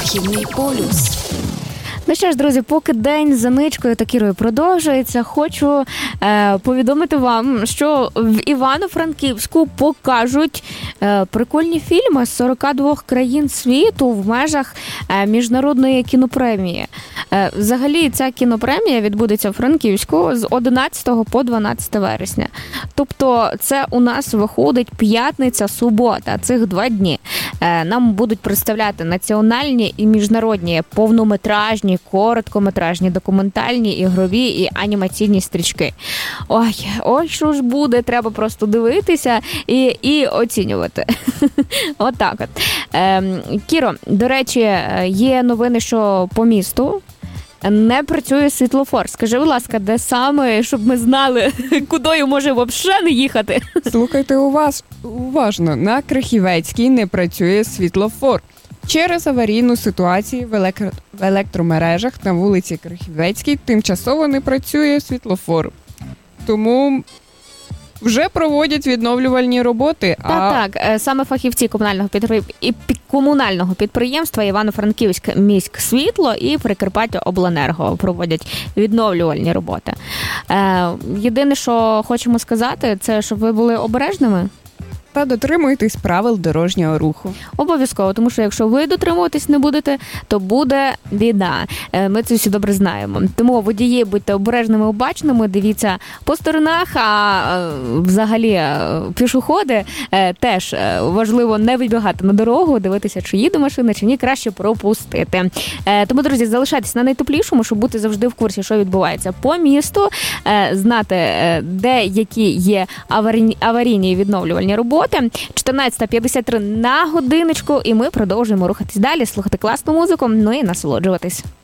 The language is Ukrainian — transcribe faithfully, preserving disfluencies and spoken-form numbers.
Вихідний полюс. Ну що ж, друзі, поки день за ничкою та Кірою продовжується, хочу е, повідомити вам, що в Івано-Франківську покажуть е, прикольні фільми з сорока двох країн світу в межах е, міжнародної кінопремії. Е, взагалі, ця кінопремія відбудеться в Франківську з одинадцятого по дванадцяте вересня. Тобто це у нас виходить п'ятниця-субота, цих два дні. Е, нам будуть представляти національні і міжнародні повнометражні, короткометражні, документальні, ігрові і анімаційні стрічки. Ой, ой, що ж буде, треба просто дивитися і, і оцінювати. Отак от. Е, Кіро, до речі, є новини, що по місту не працює світлофор. Скажи, будь ласка, де саме, щоб ми знали, кудою може взагалі не їхати? Слухайте уваж, уважно. На Крихівецькій не працює світлофор. Через аварійну ситуацію в, електро... в електромережах на вулиці Крихівецькій тимчасово не працює світлофор. Тому вже проводять відновлювальні роботи. Так, а... так. Саме фахівці комунального, підпри... і комунального підприємства Івано-Франківськ міськсвітло і Прикарпаття Обленерго проводять відновлювальні роботи. Єдине, що хочемо сказати, це щоб ви були обережними. Та дотримуйтесь правил дорожнього руху. Обов'язково, тому що якщо ви дотримуватись не будете, то буде біда. Ми це всі добре знаємо. Тому водії, будьте обережними, обачними, дивіться по сторонах, а взагалі пішоходи теж важливо не вибігати на дорогу, дивитися, чи їде машина, чи ні, краще пропустити. Тому, друзі, залишайтесь на найтеплішому, щоб бути завжди в курсі, що відбувається по місту, знати, де які є аварійні, аварійні відновлювальні роботи. чотирнадцята п'ятдесят три на годиночку, і ми продовжуємо рухатись далі, слухати класну музику, ну і насолоджуватись.